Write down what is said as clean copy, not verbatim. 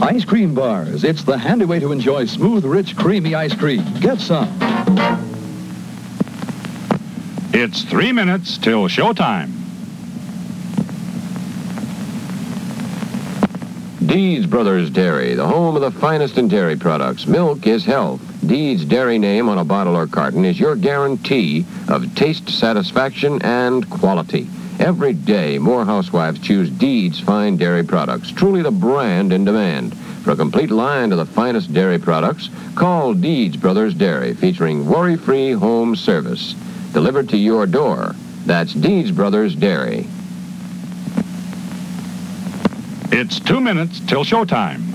Ice cream bars. It's the handy way to enjoy smooth, rich, creamy ice cream. Get some. It's 3 minutes till showtime. Deeds Brothers Dairy, the home of the finest in dairy products. Milk is health. Deeds Dairy name on a bottle or carton is your guarantee of taste satisfaction and quality. Every day, more housewives choose Deeds fine dairy products, truly the brand in demand. For a complete line of the finest dairy products, call Deeds Brothers Dairy, featuring worry-free home service. Delivered to your door. That's Deeds Brothers Dairy. It's 2 minutes till showtime.